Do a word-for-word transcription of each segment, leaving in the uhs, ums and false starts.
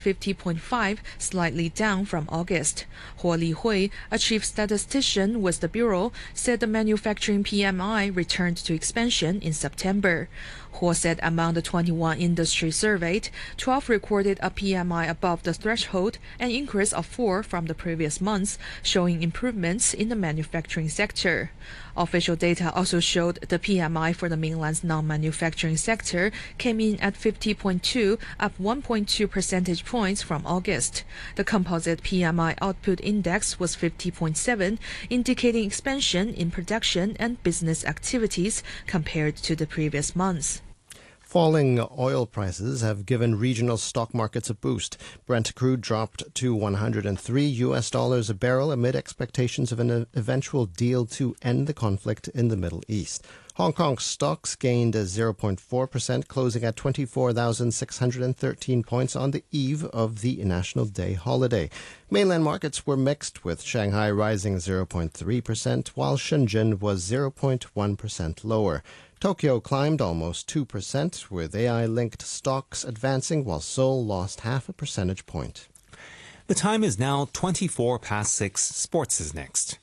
fifty point five, slightly down from August. Huo Lihui, a chief statistician with the Bureau, said the manufacturing P M I returned to expansion in September. Huo said among the twenty-one industries surveyed, twelve recorded a P M I above the threshold, an increase of four from the previous months, showing improvements in the manufacturing sector. Official data also showed the P M I for the mainland's non-manufacturing sector came in at fifty point two, up one point two percentage points from August. The composite P M I output index was fifty point seven, indicating expansion in production and business activities compared to the previous months. Falling oil prices have given regional stock markets a boost. Brent crude dropped to one hundred three U S dollars a barrel amid expectations of an eventual deal to end the conflict in the Middle East. Hong Kong stocks gained zero point four percent, closing at twenty-four thousand six hundred thirteen points on the eve of the National Day holiday. Mainland markets were mixed, with Shanghai rising zero point three percent, while Shenzhen was zero point one percent lower. Tokyo climbed almost two percent, with A I-linked stocks advancing, while Seoul lost half a percentage point. The time is now twenty-four past six. Sports is next.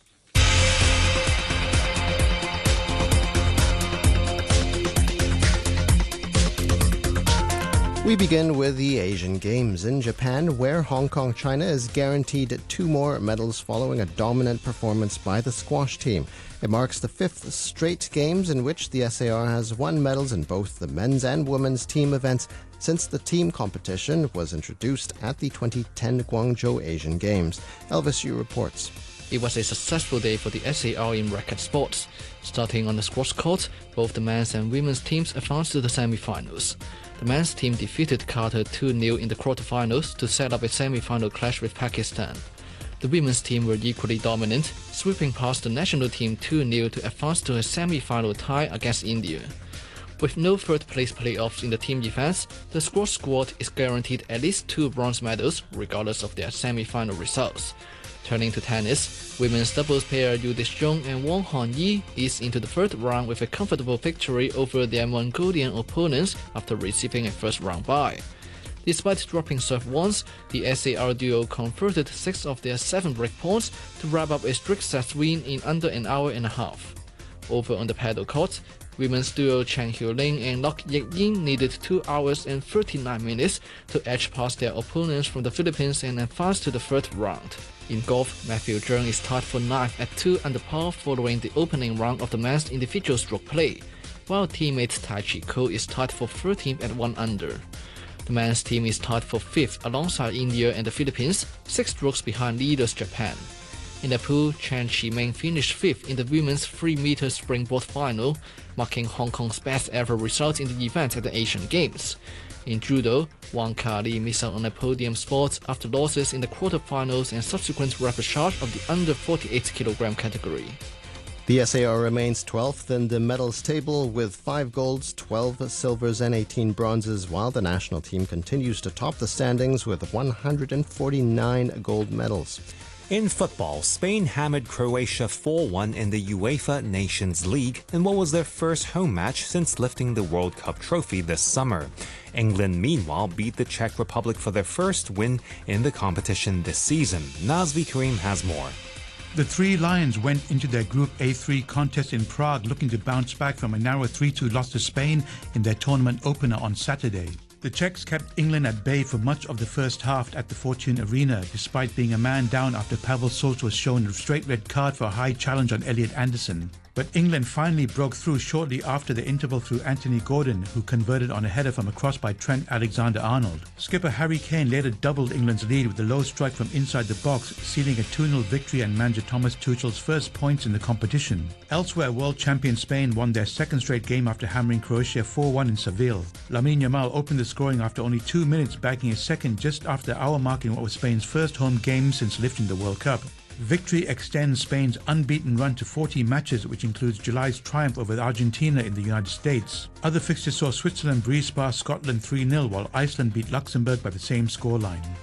We begin with the Asian Games in Japan, where Hong Kong China is guaranteed two more medals following a dominant performance by the squash team. It marks the fifth straight games in which the S A R has won medals in both the men's and women's team events since the team competition was introduced at the twenty ten Guangzhou Asian Games. Elvis Yu reports. It was a successful day for the S A R in racket sports. Starting on the squash court, both the men's and women's teams advanced to the semi-finals. The men's team defeated Qatar two nil in the quarterfinals to set up a semi-final clash with Pakistan. The women's team were equally dominant, sweeping past the national team two nil to advance to a semi-final tie against India. With no third-place playoffs in the team events, the squash squad is guaranteed at least two bronze medals, regardless of their semi-final results. Turning to tennis, women's doubles pair Yu Dexiong and Wang Hongyi eased into the third round with a comfortable victory over their Mongolian opponents after receiving a first-round bye. Despite dropping serve once, the S A R duo converted six of their seven breakpoints to wrap up a strict set win in under an hour and a half. Over on the paddle court, women's duo Chen Xiuling and Lok Yik-yin needed two hours and thirty-nine minutes to edge past their opponents from the Philippines and advance to the third round. In golf, Matthew Zheng is tied for ninth at two under par following the opening round of the men's individual stroke play, while teammate Tai Chi Ko is tied for thirteenth at one under. The men's team is tied for fifth alongside India and the Philippines, six strokes behind leaders Japan. In the pool, Chen Qiming finished fifth in the women's three meter springboard final, marking Hong Kong's best ever result in the event at the Asian Games. In judo, Wang Kali missed out on a podium spot after losses in the quarterfinals and subsequent repechage of the under forty-eight kilogram category. The S A R remains twelfth in the medals table with five golds, twelve silvers and eighteen bronzes, while the national team continues to top the standings with one hundred forty-nine gold medals. In football, Spain hammered Croatia four one in the UEFA Nations League in what was their first home match since lifting the World Cup trophy this summer. England, meanwhile, beat the Czech Republic for their first win in the competition this season. Nazvi Karim has more. The Three Lions went into their Group A three contest in Prague looking to bounce back from a narrow three two loss to Spain in their tournament opener on Saturday. The Czechs kept England at bay for much of the first half at the Fortune Arena, despite being a man down after Pavel Soch was shown a straight red card for a high challenge on Elliot Anderson. But England finally broke through shortly after the interval through Anthony Gordon, who converted on a header from a cross by Trent Alexander-Arnold. Skipper Harry Kane later doubled England's lead with a low strike from inside the box, sealing a two nil victory and manager Thomas Tuchel's first points in the competition. Elsewhere, world champion Spain won their second straight game after hammering Croatia four one in Seville. Lamine Yamal opened the scoring after only two minutes, bagging a second just after the hour mark in what was Spain's first home game since lifting the World Cup. Victory extends Spain's unbeaten run to forty matches, which includes July's triumph over Argentina in the United States. Other fixtures saw Switzerland breeze past Scotland three nil, while Iceland beat Luxembourg by the same scoreline.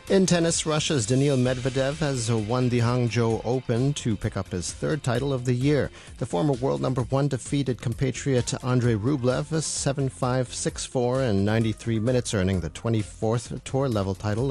In tennis, Russia's Daniil Medvedev has won the Hangzhou Open to pick up his third title of the year. The former world number one defeated compatriot Andrei Rublev seven five, six four in ninety-three minutes, earning the twenty-fourth tour-level title